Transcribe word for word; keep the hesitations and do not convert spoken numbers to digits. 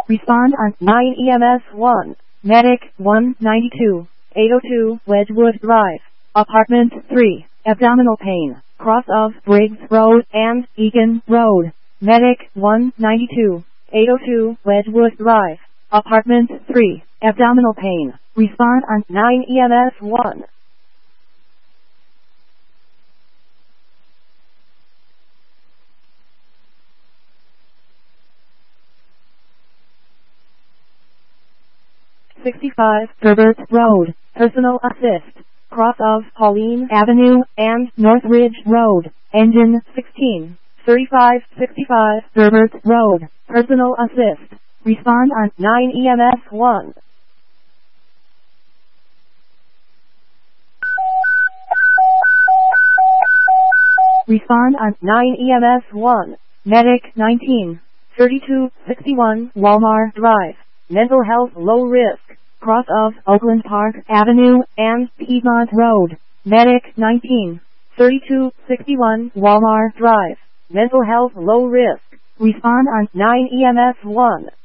Respond on nine E M S one. Medic one ninety-two, eight oh two Wedgwood Drive, Apartment three, abdominal pain, cross of Briggs Road and Egan Road. Medic one ninety-two, eight oh two Wedgwood Drive, Apartment three, abdominal pain. Respond on nine E M S one. sixty-five Herbert Road, personal assist, cross of Pauline Avenue and Northridge Road, engine sixteen, thirty-five sixty-five Herbert Road, personal assist. Respond on nine E M S one. Respond on nine E M S one. Medic nineteen, thirty-two sixty-one Walmart Drive, mental health low risk, cross of Oakland Park Avenue and Piedmont Road. Medic nineteen, thirty-two sixty-one Walmart Drive, mental health low risk. Respond on nine E M S one.